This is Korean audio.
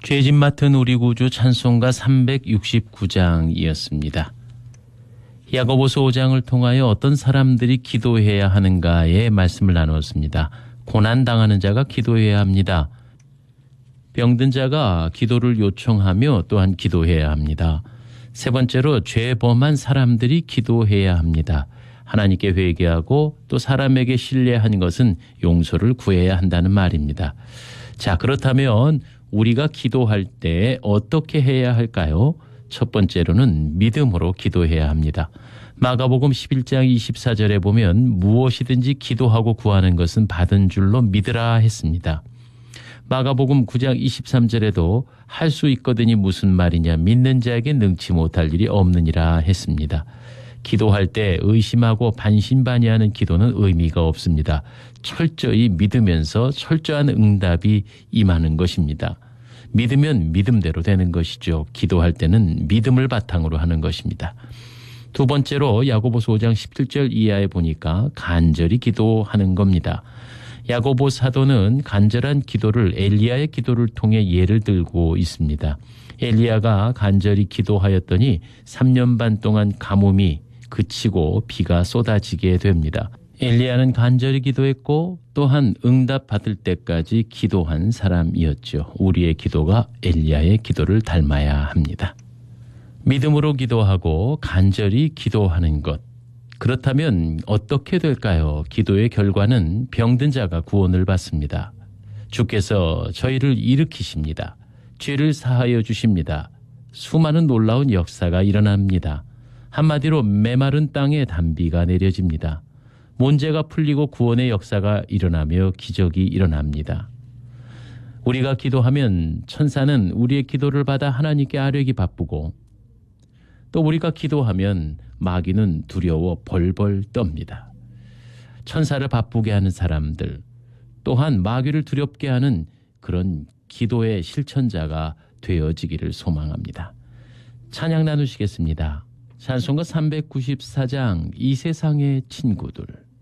죄짐 맡은 우리 구주 찬송가 369장이었습니다. 야고보서 5장을 통하여 어떤 사람들이 기도해야 하는가의 말씀을 나누었습니다. 고난당하는 자가 기도해야 합니다. 병든 자가 기도를 요청하며 또한 기도해야 합니다. 세 번째로 죄범한 사람들이 기도해야 합니다. 하나님께 회개하고 또 사람에게 신뢰한 것은 용서를 구해야 한다는 말입니다. 자, 그렇다면 우리가 기도할 때 어떻게 해야 할까요? 첫 번째로는 믿음으로 기도해야 합니다. 마가복음 11장 24절에 보면 무엇이든지 기도하고 구하는 것은 받은 줄로 믿으라 했습니다. 마가복음 9장 23절에도 할 수 있거든이 무슨 말이냐, 믿는 자에게 능치 못할 일이 없느니라 했습니다. 기도할 때 의심하고 반신반의하는 기도는 의미가 없습니다. 철저히 믿으면서 철저한 응답이 임하는 것입니다. 믿으면 믿음대로 되는 것이죠. 기도할 때는 믿음을 바탕으로 하는 것입니다. 두 번째로 야고보서 5장 17절 이하에 보니까 간절히 기도하는 겁니다. 야고보 사도는 간절한 기도를 엘리야의 기도를 통해 예를 들고 있습니다. 엘리야가 간절히 기도하였더니 3년 반 동안 가뭄이 그치고 비가 쏟아지게 됩니다. 엘리야는 간절히 기도했고 또한 응답받을 때까지 기도한 사람이었죠. 우리의 기도가 엘리야의 기도를 닮아야 합니다. 믿음으로 기도하고 간절히 기도하는 것. 그렇다면 어떻게 될까요? 기도의 결과는 병든 자가 구원을 받습니다. 주께서 저희를 일으키십니다. 죄를 사하여 주십니다. 수많은 놀라운 역사가 일어납니다. 한마디로 메마른 땅에 단비가 내려집니다. 문제가 풀리고 구원의 역사가 일어나며 기적이 일어납니다. 우리가 기도하면 천사는 우리의 기도를 받아 하나님께 아뢰기 바쁘고 또 우리가 기도하면 마귀는 두려워 벌벌 떱니다. 천사를 바쁘게 하는 사람들 또한 마귀를 두렵게 하는 그런 기도의 실천자가 되어지기를 소망합니다. 찬양 나누시겠습니다. 찬송가 394장 이 세상의 친구들.